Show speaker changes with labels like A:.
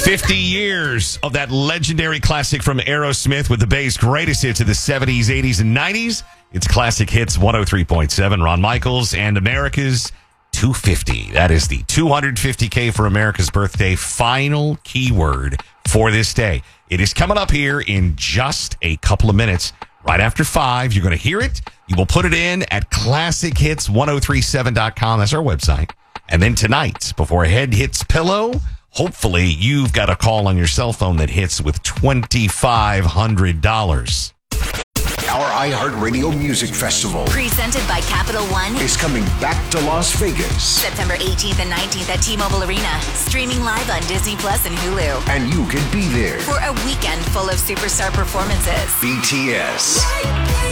A: 50 years of that legendary classic from Aerosmith with the Bay's greatest hits of the 70s, 80s, and 90s. It's Classic Hits 103.7. Ron Michaels and America's 250. That is the $250K for America's birthday final keyword for this day. It is coming up here in just a couple of minutes. Right after 5, you're going to hear it. You will put it in at classichits1037.com. That's our website. And then tonight, before Head Hits Pillow, hopefully you've got a call on your cell phone that hits with $2,500.
B: Our iHeartRadio Music Festival,
C: presented by Capital One,
B: is coming back to Las Vegas.
C: September 18th and 19th at T-Mobile Arena. Streaming live on Disney Plus and Hulu.
B: And you can be there
C: For a weekend full of superstar performances.
B: BTS,